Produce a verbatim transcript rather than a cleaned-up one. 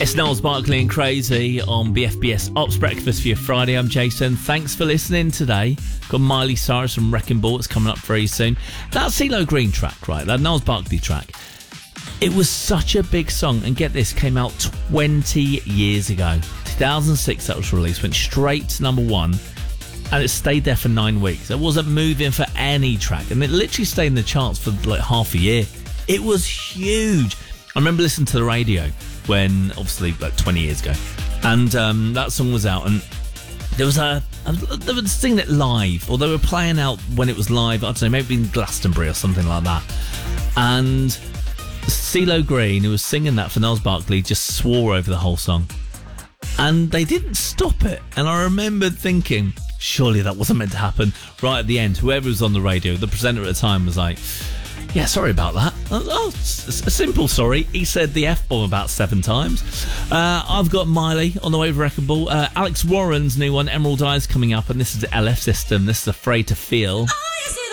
It's Niles Barkley and Crazy on B F B S Ops Breakfast for your Friday. I'm Jason. Thanks for listening today. Got Miley Cyrus from Wrecking Ball. It's coming up very soon. That CeeLo Green track, right? That Niles Barkley track. It was such a big song. And get this, came out twenty years ago. two thousand six that was released. Went straight to number one. And it stayed there for nine weeks. It wasn't moving for any track. And it literally stayed in the charts for like half a year. It was huge. I remember listening to the radio when, obviously, like twenty years ago, and um, that song was out, and there was a, a they were singing it live, or they were playing out when it was live. I don't know, maybe in Glastonbury or something like that. And CeeLo Green, who was singing that for Niles Barkley, just swore over the whole song, and they didn't stop it. And I remember thinking, surely that wasn't meant to happen. Right at the end, whoever was on the radio, the presenter at the time, was like, yeah, sorry about that. Oh, it's a simple sorry. He said the F-bomb about seven times. Uh, I've got Miley on the way with Wrecking Ball. Uh, Alex Warren's new one, Emerald Eyes, coming up, and this is the L F System. This is Afraid to Feel. Oh, yes,